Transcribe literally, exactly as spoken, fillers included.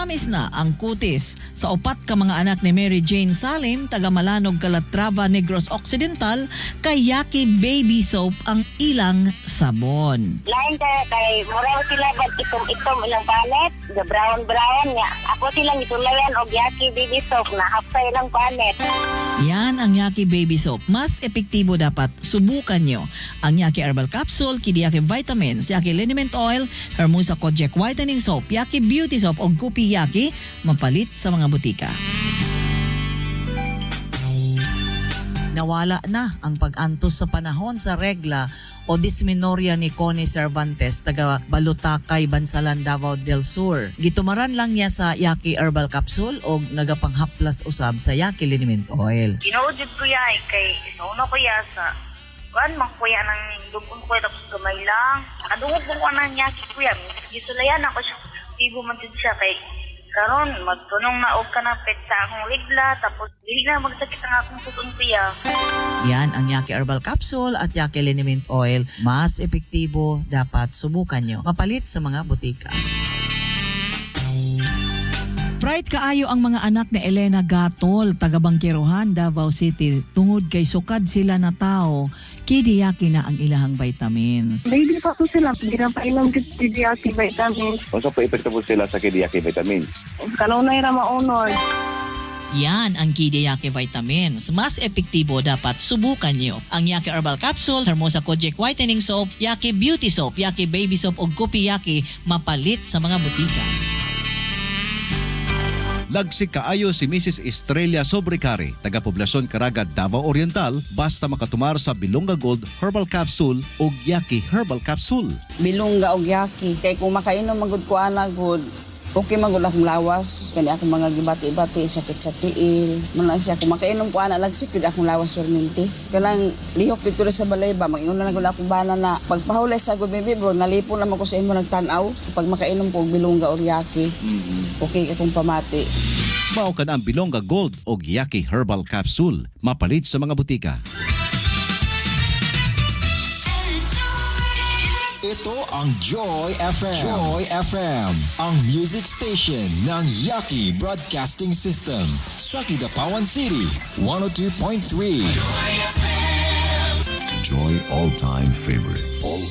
Matamis na ang kutis sa upat ka mga anak ni Mary Jane Salim, taga Malanog, Calatrava, Negros Occidental, kay Yaki Baby Soap ang ilang sabon. Lain kay kay muraw sila bag itom-itom ilang panet, the brown-brown niya. Ako silang itulayan og Yaki Baby Soap na hapsay ilang panet. Yan ang Yaki Baby Soap. Mas epektibo dapat subukan nyo ang Yaki Herbal Capsule, Kidi Yaki Vitamins, Yaki Liniment Oil, Hermosa Kojak Whitening Soap, Yaki Beauty Soap o Gupi Yaki, mapalit sa mga butika. Nawala na ang pag-antos sa panahon sa regla o dysmenorrhea ni Connie Cervantes, taga Balutakay, Bansalan, Davao del Sur. Gitumaran lang niya sa Yaki Herbal Capsule o nagapanghaplas usab sa Yaki Liniment Oil. Ginaudid ko ya kay una ko ya sa kuan man kuya nang dugong ko tapos gamay lang. Adungog ko nang Yaki kuya. Gisulayan ako siya. Igo man din siya kay karon magtunong na og kanapit sa akong regla tapos dili na magsakit ang akong tutong kuya. Yan ang Yaki Herbal Capsule at Yaki Liniment Oil. Mas epektibo, dapat subukan nyo. Mapalit sa mga butika. Pride kaayo ang mga anak ni Elena Gatol, taga Bangkiruhan, Davao City. Tungod kay sukad sila na tao, kidiyaki na ang ilahang vitamins. Baby pa po sila, hindi na pa ilang kidiyaki vitamins. O sa pa-epekto po sila sa kidiyaki vitamins? Kanunay na maunod. Yan ang Kidi Yaki Vitamins. Mas epektibo, dapat subukan nyo ang Yaki Herbal Capsule, Hermosa Kojak Whitening Soap, Yaki Beauty Soap, Yaki Baby Soap o Gupi Yaki, mapalit sa mga butika. Lagsik kaayo si Missus Estrella Sobrecari, taga Poblacion Caraga, Davao Oriental, basta makatumar sa Bilongga Gold Herbal Capsule o Yaki Herbal Capsule. Bilongga og Yaki, kay kung makainom magud ko ana gud, okay magud akong lawas, kani akong mga gibati-bati, sakit sa tiil. Muna siya kung makainom ko ana lagsik gud akong lawas perminti. Kanang lihok gid ko sa balay ba, mag-inom na lang gud akong bana na pagpahulay sa gud baby bro, nalipon naman ko sa imo nagtan-aw. Pag makainom ko og Bilongga or Yaki, mm-hmm. okay akong pamati. Mao ka na ang Bilongga Gold o Yaki Herbal Capsule, mapalit sa mga butika. Ito ang Joy F M. Joy F M, ang music station ng Yaki Broadcasting System sa Kidapawan City, one oh two point three. Joy F M. Joy all-time favorites. All